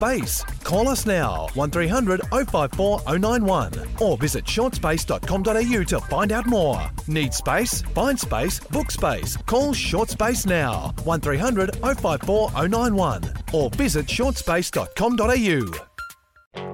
Space. Call us now, 1300 054 091 or visit shortspace.com.au to find out more. Need space? Find space, book space. Call Short Space now, 1300 054 091 or visit shortspace.com.au.